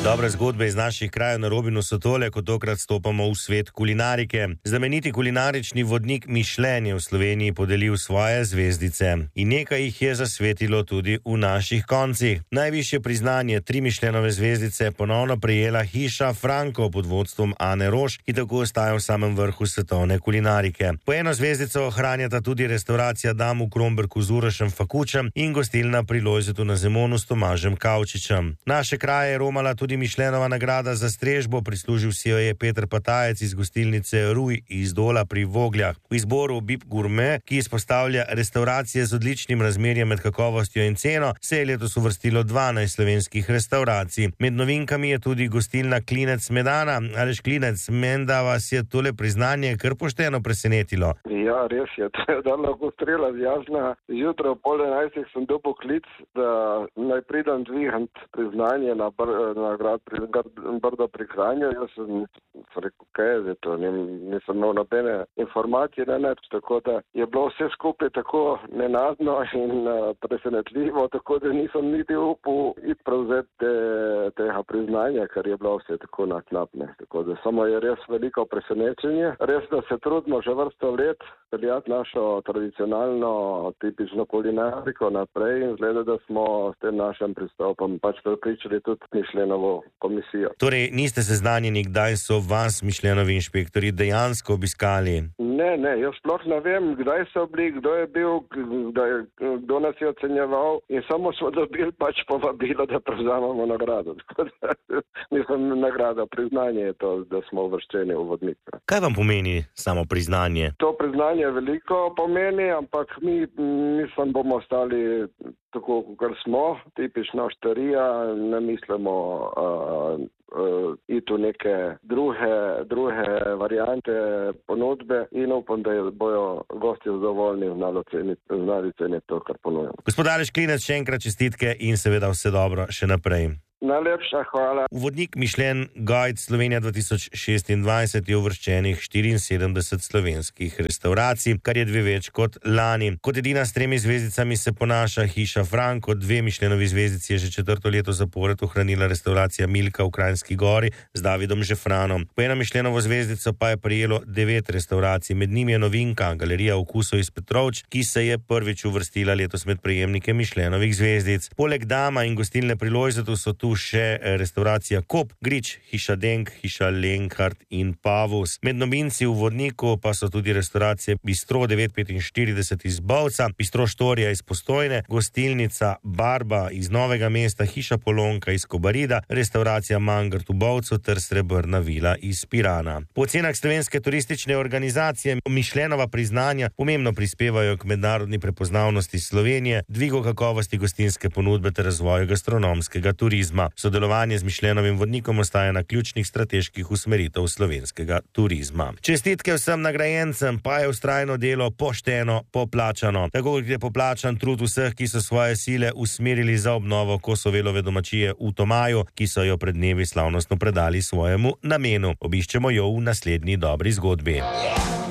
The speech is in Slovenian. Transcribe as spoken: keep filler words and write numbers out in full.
Dobre zgodbe iz naših krajev na Robinu so tole, ko tokrat stopamo v svet kulinarike. Znameniti kulinarični vodnik Michelin je v Sloveniji podelil svoje zvezdice in nekaj jih je zasvetilo tudi v naših koncih. Najvišje priznanje, tri Michelinove zvezdice, ponovno prejela hiša Franko pod vodstvom Ane Roš, ki tako ostaja v samem vrhu svetovne kulinarike. Po eno zvezdico ohranjata tudi restauracija Dam v Kromberku z Urošem Fakučem in gostilna Pri Lojzetu na Zemonu s Tomažem Kavčičem. Naše kraje je romala tudi Michelinova nagrada za strežbo, prislužil si jo je Peter Patajec iz gostilnice Ruj iz Dola pri Vogljah. V izboru Bib Gourmet, ki izpostavlja restauracije z odličnim razmerjem med kakovostjo in ceno, se je letos uvrstilo dvanajst slovenskih restauracij. Med novinkami je tudi gostilna Klinec Medana. Aleš Klinec, menda vas je tole priznanje kar pošteno presenetilo. Ja, res je, to je dan lahko strela zjasna. Zjutraj ob pol enajstih sem dobil klic, da naj pridem dvigant priznanje na, br na grad pri Brdo pri Kranju. Jaz sem rekel, kaj je to, nisem imel nobene informacije, ne, ne, tako da je bilo vse skupaj tako nenadno in uh, presenetljivo, tako da nisem niti upal iti prevzeti te, tega priznanja, ker je bilo vse tako naknapne. Tako da samo je res veliko presenečenje. Res, da se trudimo že vrsto let peljati našo tradicionalno, tipično kulinariko naprej in zgleda, da smo s tem našim pristopom pač prepričali tudi Michelinovo komisijo. Torej, niste seznanjeni, kdaj so vas Michelinovi inšpektori dejansko obiskali? Ne, ne, jaz sploh ne vem, kdaj so bili, kdo je bil, kdo, je, kdo nas je ocenjeval in samo smo dobili pač povabilo, da prevzamemo nagrado. Mislim, nagrada, priznanje je to, da smo uvrščeni v vodnik. Kaj vam pomeni samo priznanje? To priznanje veliko pomeni, ampak mi, mislim, bomo ostali tako, kot smo, tipično štarija, ne mislimo uh, uh, iti v neke druge, druge variante ponudbe in upam, da bojo gosti zadovoljni znali ceniti to, kar ponujemo. Gospod Aleš Klinec, še enkrat čestitke in seveda vse dobro še naprej. Najlepša hvala. V vodnik Michelin Guide Slovenija dva tisoč šestindvajset je uvrščenih štiriinsedemdeset slovenskih restauracij, kar je dve več kot lani. Kot edina s tremi zvezdicami se ponaša hiša Franko, dve Michelinovi zvezdici je že četrto leto zapored ohranila restauracija Milka v Kranjski Gori z Davidom Žefranom. Po eno Michelinovo zvezdico pa je prejelo devet restauracij, med njimi je novinka Galerija okusov iz Petrovč, ki se je prvič uvrstila letos med prejemnike Michelinovih zvezdic. Poleg Dama in gostilne Pri Lojzetu so tu še restauracija Kop, Grič, hiša Denk, hiša Lenkart in Pavus. Med novinci v vodniku pa so tudi restauracije Bistro devet petinštirideset iz Bovca, Bistro Štorija iz Postojne, gostilnica Barba iz Novega mesta, hiša Polonka iz Kobarida, restauracija Mangart v Bovcu ter Srebrna vila iz Pirana. Po ocenah slovenske turistične organizacije Michelinova priznanja pomembno prispevajo k mednarodni prepoznavnosti Slovenije, dvigu kakovosti gostinske ponudbe ter razvoju gastronomskega turizma. Sodelovanje z Michelinovim vodnikom ostaja na ključnih strateških usmeritev slovenskega turizma. Čestitke vsem nagrajencem, pa je vztrajno delo pošteno poplačano. Tako kot je poplačan trud vseh, ki so svoje sile usmerili za obnovo Kosovelove domačije v Tomaju, ki so jo pred dnevi slavnostno predali svojemu namenu. Obiščemo jo v naslednji dobri zgodbi.